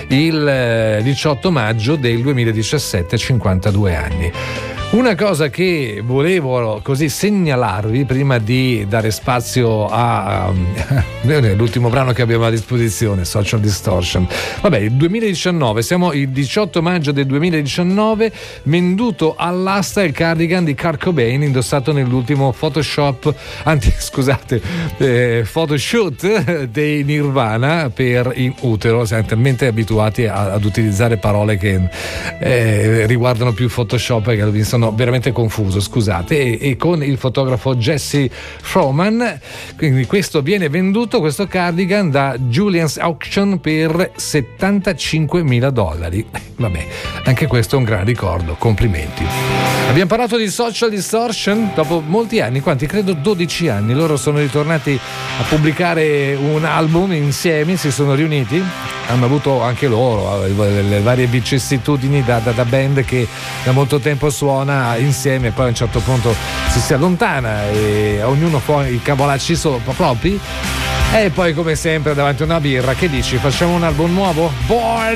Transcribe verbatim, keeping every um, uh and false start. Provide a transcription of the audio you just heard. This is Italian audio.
il diciotto maggio del duemiladiciassette, cinquantadue anni. Una cosa che volevo così segnalarvi prima di dare spazio a um, l'ultimo brano che abbiamo a disposizione, Social Distortion. Vabbè, il duemiladiciannove, siamo il diciotto maggio del duemiladiciannove, venduto all'asta il cardigan di Kurt Cobain indossato nell'ultimo Photoshop, anzi scusate, eh, photoshoot dei Nirvana per In Utero. Siamo talmente abituati a, ad utilizzare parole che eh, riguardano più Photoshop che mi sono veramente confuso, scusate, e, e con il fotografo Jesse Froman. Quindi questo viene venduto, questo cardigan, da Julian's Auction per settantacinquemila dollari. Vabbè, anche questo è un gran ricordo, complimenti. Abbiamo parlato di Social Distortion dopo molti anni, quanti? Credo dodici anni. Loro sono ritornati a pubblicare un album insieme, si sono riuniti, hanno avuto anche loro le varie vicissitudini da, da, da band che da molto tempo suona insieme, poi a un certo punto si si allontana e ognuno fa i cavolacci solo propri, e poi come sempre davanti a una birra, che dici, facciamo un album nuovo? Born